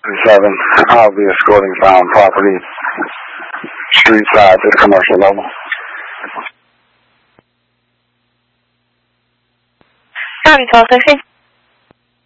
7. I'll be escorting found property street side to the commercial level. County 1260.